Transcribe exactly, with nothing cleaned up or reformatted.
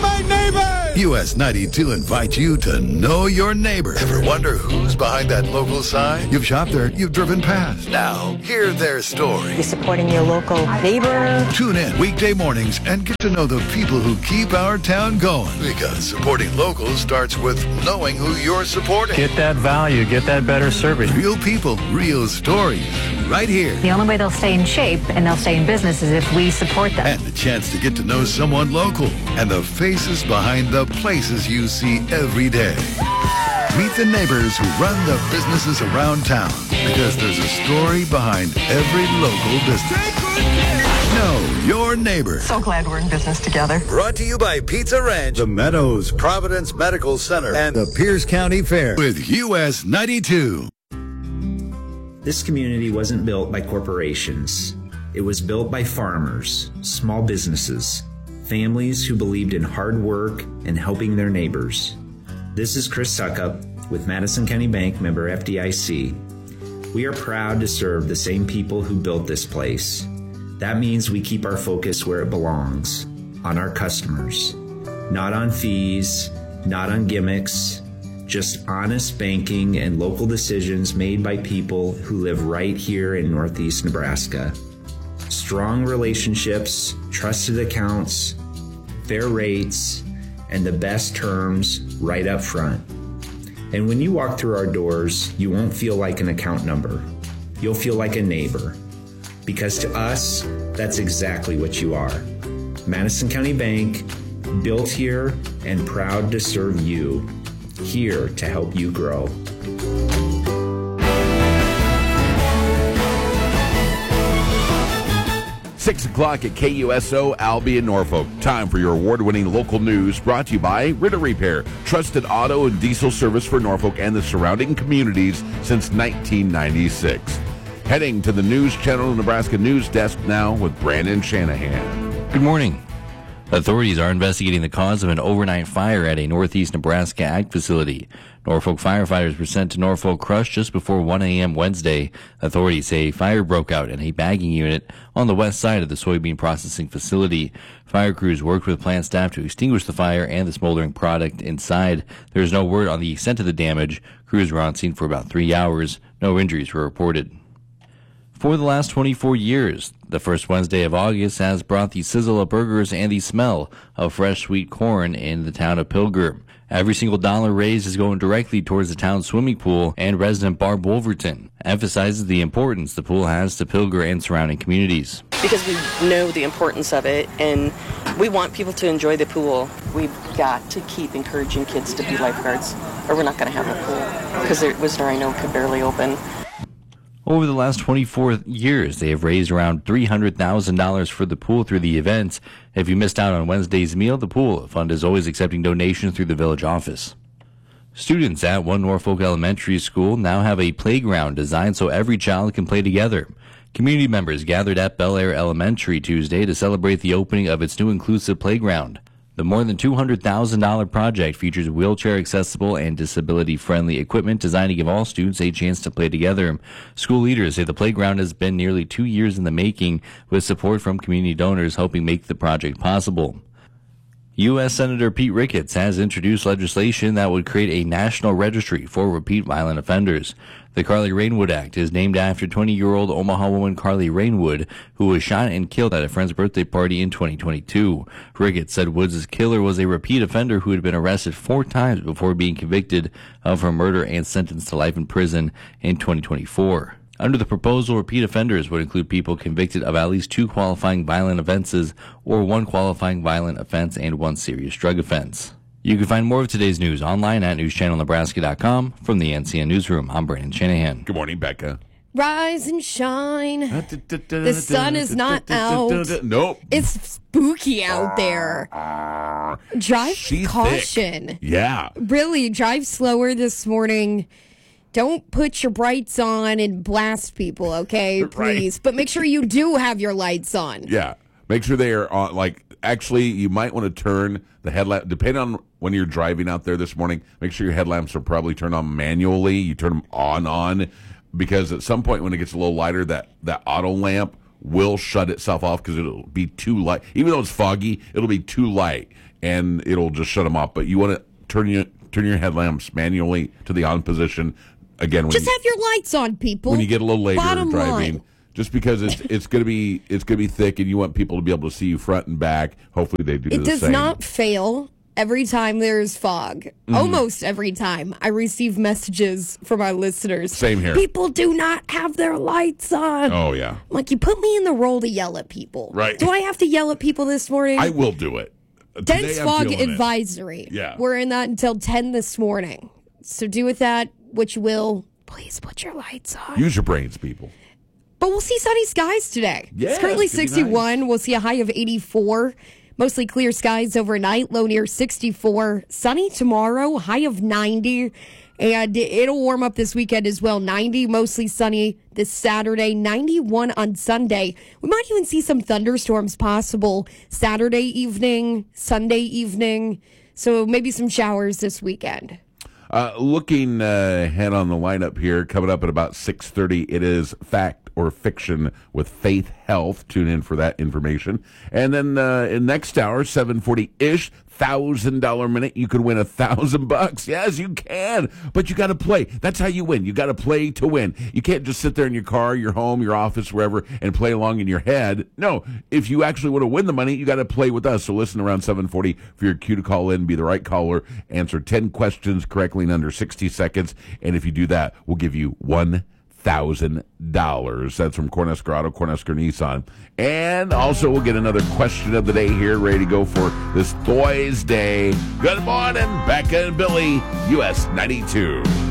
my neighbor! U S ninety-two invites you to know your neighbor. Ever wonder who's behind that local sign? You've shopped there, you've driven past. Now, hear their story. You're supporting your local neighbor. Tune in weekday mornings and get to know the people who keep our town going. Because supporting locals starts with knowing who you're supporting. Get that value, get that better service. Real people, real stories, right here. The only way they'll stay in shape and they'll stay in business is if we support them. And the chance to get to know someone local and the faces behind the places you see every day. Meet the neighbors who run the businesses around town, because there's a story behind every local business. Know your neighbor. So glad we're in business together. Brought to you by Pizza Ranch, The Meadows, Providence Medical Center, and the Pierce County Fair with U S ninety-two. This community wasn't built by corporations. It was built by farmers, small businesses, families who believed in hard work and helping their neighbors. This is Chris Suckup with Madison County Bank, member F D I C. We are proud to serve the same people who built this place. That means we keep our focus where it belongs, on our customers. Not on fees, not on gimmicks, just honest banking and local decisions made by people who live right here in Northeast Nebraska. Strong relationships, trusted accounts, fair rates, and the best terms right up front. And when you walk through our doors, you won't feel like an account number. You'll feel like a neighbor. Because to us, that's exactly what you are. Madison County Bank, built here and proud to serve you. Here to help you grow. Six o'clock at K U S O, Albion, Norfolk. Time for your award-winning local news, brought to you by Ritter Repair, trusted auto and diesel service for Norfolk and the surrounding communities since nineteen ninety-six. Heading to the News Channel Nebraska News Desk now with Brandon Shanahan. Good morning. Authorities are investigating the cause of an overnight fire at a Northeast Nebraska ag facility. Norfolk firefighters were sent to Norfolk Crush just before one a.m. Wednesday. Authorities say a fire broke out in a bagging unit on the west side of the soybean processing facility. Fire crews worked with plant staff to extinguish the fire and the smoldering product inside. There is no word on the extent of the damage. Crews were on scene for about three hours. No injuries were reported. For the last twenty-four years, the first Wednesday of August has brought the sizzle of burgers and the smell of fresh sweet corn in the town of Pilgrim. Every single dollar raised is going directly towards the town's swimming pool, and resident Barb Wolverton emphasizes the importance the pool has to Pilgrim and surrounding communities. Because we know the importance of it, and we want people to enjoy the pool. We've got to keep encouraging kids to be lifeguards, or we're not going to have a pool, because it was, I know, could barely open. Over the last twenty-four years, they have raised around three hundred thousand dollars for the pool through the events. If you missed out on Wednesday's meal, the pool fund is always accepting donations through the village office. Students at One Norfolk Elementary School now have a playground designed so every child can play together. Community members gathered at Bel Air Elementary Tuesday to celebrate the opening of its new inclusive playground. The more than two hundred thousand dollars project features wheelchair-accessible and disability-friendly equipment designed to give all students a chance to play together. School leaders say the playground has been nearly two years in the making, with support from community donors helping make the project possible. U S Senator Pete Ricketts has introduced legislation that would create a national registry for repeat violent offenders. The Carly Rainwood Act is named after twenty-year-old Omaha woman Carly Rainwood, who was shot and killed at a friend's birthday party in twenty twenty-two. Ricketts said Woods' killer was a repeat offender who had been arrested four times before being convicted of her murder and sentenced to life in prison in twenty twenty-four. Under the proposal, repeat offenders would include people convicted of at least two qualifying violent offenses or one qualifying violent offense and one serious drug offense. You can find more of today's news online at news channel nebraska dot com. From the N C N Newsroom, I'm Brandon Shanahan. Good morning, Becca. Rise and shine. The sun is not out. Nope. It's spooky out there. Drive She's with caution. Thick. Yeah. Really, drive slower this morning. Don't put your brights on and blast people, okay? Please. Right. But make sure you do have your lights on. Yeah. Make sure they are on. Like, actually, you might want to turn the headlamp, depending on when you're driving out there this morning, make sure your headlamps are probably turned on manually. You turn them on, on, because at some point when it gets a little lighter, that, that auto lamp will shut itself off because it'll be too light. Even though it's foggy, it'll be too light, and it'll just shut them off. But you want to turn your turn your headlamps manually to the on position. Again, when Just you, have your lights on, people. when you get a little later Bottom driving. line. Just because it's it's gonna be it's gonna be thick, and you want people to be able to see you front and back. Hopefully, they do It the does same. not fail every time there's fog. Mm-hmm. Almost every time I receive messages from our listeners. Same here. People do not have their lights on. Oh yeah, I'm like, you put me in the role to yell at people. Right. Do I have to yell at people this morning? I will do it. Today Dense I'm fog feeling it. advisory. Yeah. We're in that until ten this morning. So do with that what you will. Please put your lights on. Use your brains, people. But we'll see sunny skies today. Yeah, it's currently it's gonna be sixty-one. nice. We'll see a high of eighty-four. Mostly clear skies overnight, low near sixty-four. Sunny tomorrow, high of ninety. And it'll warm up this weekend as well. ninety, mostly sunny this Saturday. ninety-one on Sunday. We might even see some thunderstorms possible Saturday evening, Sunday evening. So maybe some showers this weekend. Uh, looking uh, ahead on the lineup here, coming up at about six thirty, it is Fact or Fiction with Faith Health. Tune in for that information. And then uh, in next hour, seven forty-ish, one thousand dollars minute, you could win a thousand bucks. Yes, you can. But you got to play. That's how you win. You got to play to win. You can't just sit there in your car, your home, your office, wherever, and play along in your head. No, if you actually want to win the money, you got to play with us. So listen around seven forty for your cue to call in, be the right caller, answer ten questions correctly in under sixty seconds. And if you do that, we'll give you one thousand dollars. That's from Cornhusker Auto, Cornhusker Nissan. And also we'll get another question of the day here, ready to go for this Thursday. Good morning, Becca and Billy, U S ninety-two.